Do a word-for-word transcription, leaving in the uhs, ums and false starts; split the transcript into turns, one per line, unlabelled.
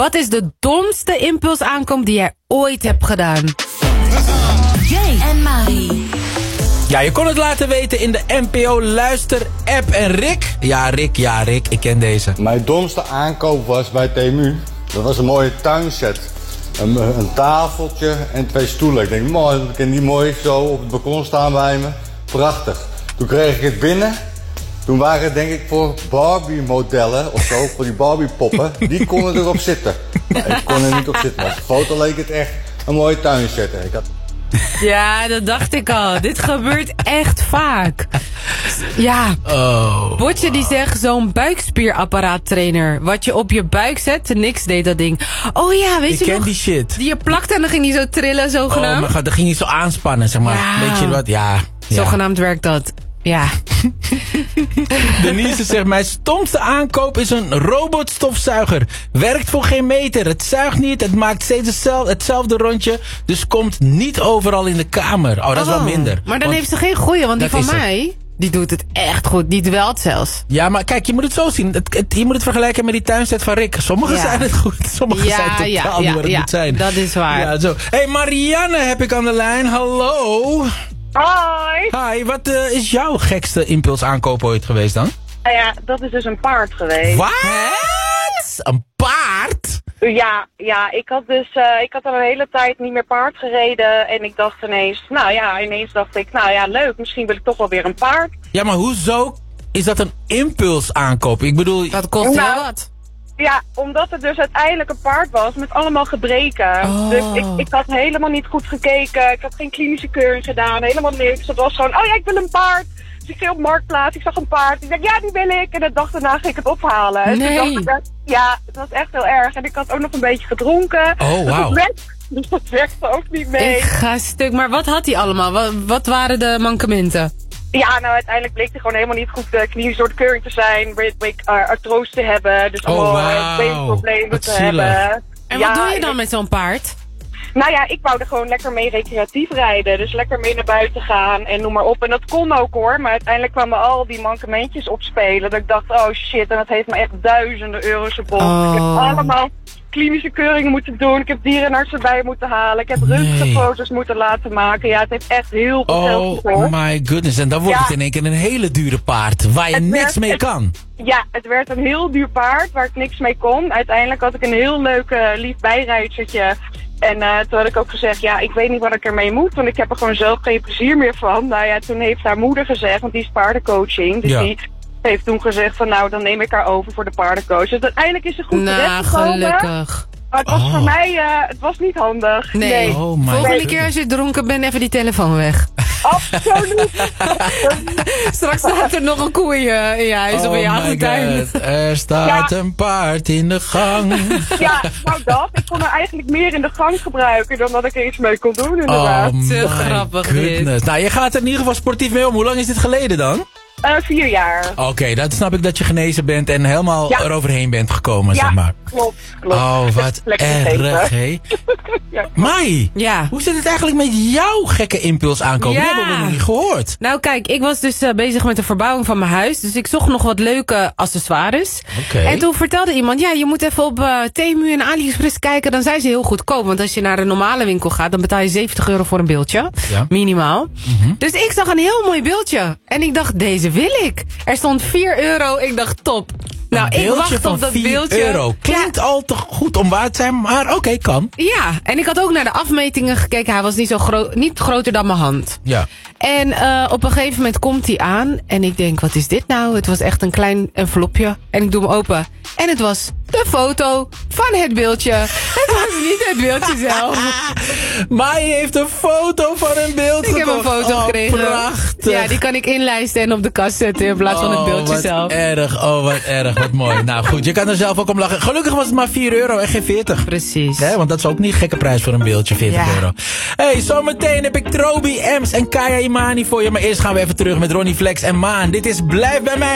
Wat is de domste impulsaankoop die jij ooit hebt gedaan?
Jay en Marie.
Ja, je kon het laten weten in de N P O Luister-app. En Rick? Ja, Rick, ja, Rick, ik ken deze.
Mijn domste aankoop was bij Temu. Dat was een mooie tuinset. Een, een tafeltje en twee stoelen. Ik denk, mooi, ik kan die mooi zo op het balkon staan bij me. Prachtig. Toen kreeg ik het binnen. Toen waren het denk ik voor Barbie-modellen of zo, voor die Barbie-poppen. Die konden erop zitten. Maar ik kon er niet op zitten. Maar op de foto leek het echt een mooie tuinset. Ik had...
Ja, dat dacht ik al. Dit gebeurt echt vaak. Ja.
Oh.
Botje die zegt zo'n buikspierapparaattrainer. Wat je op je buik zet, niks deed dat ding. Oh ja, weet
Ik
je
ken
nog?
die shit.
Die je plakte en dan ging die zo trillen,
Oh
zogenaamd.
mijn god, dan ging je zo aanspannen, zeg maar.
Ja.
Weet je wat? Ja. ja.
Zogenaamd werkt dat. Ja.
Denise zegt, mijn stomste aankoop is een robotstofzuiger. Werkt voor geen meter. Het zuigt niet, het maakt steeds hetzelfde, hetzelfde rondje. Dus komt niet overal in de kamer. Oh, dat is wel
Oh,
minder.
Maar dan
Want-
heeft ze geen goeie, want die
dat
van
is het.
mij, die doet het echt goed. Die dwelt zelfs.
Ja, maar kijk, je moet het zo zien. Het, het, je moet het vergelijken met die tuinset van Rick. Sommige
Ja.
zijn het goed, sommige
Ja,
zijn totaal
ja,
niet
ja,
wat het
ja,
moet zijn.
dat is waar.
Ja, zo. Hey, Marianne heb ik aan de lijn. Hallo.
Hoi!
Hi, wat uh, is jouw gekste impulsaankoop ooit geweest dan?
Nou ja, dat is dus een paard geweest.
Wat? Een paard?
Ja, ja, ik had dus, uh, ik had al een hele tijd niet meer paard gereden en ik dacht ineens, nou ja, ineens dacht ik, nou ja, leuk, misschien wil ik toch wel weer een paard.
Ja, maar hoezo is dat een impulsaankoop? Ik bedoel...
Dat kost
Nou,
wel wat.
Ja, omdat het dus uiteindelijk een paard was met allemaal gebreken.
Oh.
Dus ik, ik had helemaal niet goed gekeken, ik had geen klinische keuring gedaan, helemaal niks. Het was gewoon, oh ja, ik wil een paard. Dus ik ging op Marktplaats, ik zag een paard. Ik dacht, ja, die wil ik. En de dag daarna ging ik het ophalen. En
Nee.
toen dacht ik, ja, het was echt heel erg. En ik had ook nog een beetje gedronken.
Oh,
Dus
wauw.
dat werkte- Dus dat werkte ook niet mee.
Ik ga stuk. Maar wat had hij allemaal? Wat, wat waren de mankementen?
Ja, nou uiteindelijk bleek hij gewoon helemaal niet goed uh, klinisch door de keuring te zijn. Bleek bleek, uh, artrose te hebben. Dus
Oh,
allemaal uh,
wauw.
beenproblemen
Wat
te
zielig.
hebben.
En
Ja,
wat doe je dan
ik-
met zo'n paard?
Nou ja, ik wou er gewoon lekker mee recreatief rijden. Dus lekker mee naar buiten gaan en noem maar op. En dat kon ook hoor. Maar uiteindelijk kwamen al die mankementjes opspelen. Dat ik dacht, oh shit. En dat heeft me echt duizenden euro's gekost.
Oh.
Ik heb allemaal klinische keuringen moeten doen. Ik heb dierenartsen bij moeten halen. Ik heb
Nee.
röntgenfoto's moeten laten maken. Ja, het heeft echt heel veel geld
Oh
gekost.
my goodness. En dan wordt
Ja.
het in één keer een hele dure paard. Waar je
Het
niks
werd-
mee
het-
kan.
Ja, het werd een heel duur paard waar ik niks mee kon. Uiteindelijk had ik een heel leuk uh, lief bijrijdertje. En uh, toen had ik ook gezegd, ja, ik weet niet wat ik ermee moet, want ik heb er gewoon zelf geen plezier meer van. Nou ja, toen heeft haar moeder gezegd, want die is paardencoaching. Dus
Ja.
die heeft toen gezegd van, nou, dan neem ik haar over voor de paardencoach. Dus uiteindelijk is ze goed
Nou,
terechtgekomen.
gelukkig.
Maar het was
Oh.
voor mij, uh, het was niet handig.
Nee.
Oh my
Volgende
goodness.
keer als je dronken bent, even die telefoon weg.
Absoluut.
Straks staat er nog een koe in je, in je huis of in je
Oh my
achtertuin.
god. Er staat
Ja.
een paard in de gang.
Ja, nou dat. Ik kon haar eigenlijk meer in de gang gebruiken dan dat ik er iets mee kon doen, inderdaad.
Oh
Te
my
grappig dit.
goodness. Nou, je gaat er in ieder geval sportief mee om. Hoe lang is dit geleden dan?
Uh, vier jaar.
Oké, dat snap ik dat je genezen bent en helemaal
Ja.
eroverheen bent gekomen,
Ja,
zeg maar.
klopt, klopt.
Oh,
Het
wat
is lekker
erg,
gegeven.
hé.
Ja.
Mai,
Ja.
hoe zit het eigenlijk met jouw gekke impulsaankoop?
Ja.
Die hebben we nog niet gehoord.
Nou kijk, ik was dus uh, bezig met de verbouwing van mijn huis. Dus ik zocht nog wat leuke accessoires.
Oké.
En toen vertelde iemand, ja, je moet even op uh, Temu en AliExpress kijken. Dan zijn ze heel goedkoop. Want als je naar een normale winkel gaat, dan betaal je zeventig euro voor een beeldje.
Ja.
Minimaal. Dus ik zag een heel mooi beeldje. En ik dacht, deze wil ik. Er stond vier euro. Ik dacht, top. Nou,
Een
ik
beeldje
wacht
van
op dat
vier
beeldje.
euro. Klinkt al te goed om waar te zijn, maar oké, kan.
Ja, en ik had ook naar de afmetingen gekeken. Hij was niet zo groot, niet groter dan mijn hand.
Ja.
En uh, op een gegeven moment komt hij aan. En ik denk, wat is dit nou? Het was echt een klein envelopje. En ik doe hem open. En het was de foto van het beeldje. Het was niet het beeldje zelf.
Mai heeft een foto van een beeld
Ik heb een
gekocht.
foto
Oh,
gekregen.
prachtig.
Ja, die kan ik inlijsten en op de kast zetten in plaats van het beeldje
Oh, wat
zelf.
erg, oh wat erg, wat mooi. Nou goed, je kan er zelf ook om lachen. Gelukkig was het maar vier euro en geen veertig.
Precies.
Hè, want dat is ook niet een gekke prijs voor een beeldje, veertig
Ja.
euro. Hey, zometeen heb ik Trobi, Ems en Kaya Imani voor je. Maar eerst gaan we even terug met Ronnie Flex en Maan. Dit is Blijf bij mij.